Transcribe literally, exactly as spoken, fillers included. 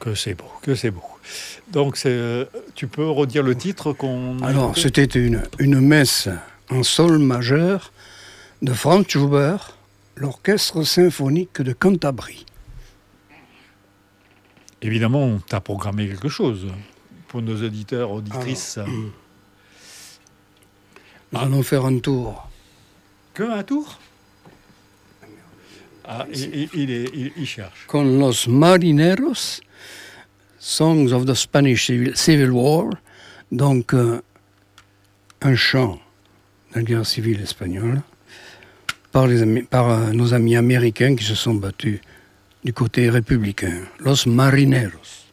que c'est beau, que c'est beau. Donc, c'est, tu peux redire le titre qu'on... a Alors, écouté c'était une, une messe en sol majeur de Franz Schubert, l'Orchestre symphonique de Cantabrie. Évidemment, tu as programmé quelque chose pour nos auditeurs, auditrices. Alors, nous allons faire un tour. Que un tour Ah, il, il, est- il- il cherche. Con Los Marineros, Songs of the Spanish Civil, Civil War, donc euh, un chant de la guerre civile espagnole, par, les, Ami- par euh, nos amis américains qui se sont battus du côté républicain. Los Marineros.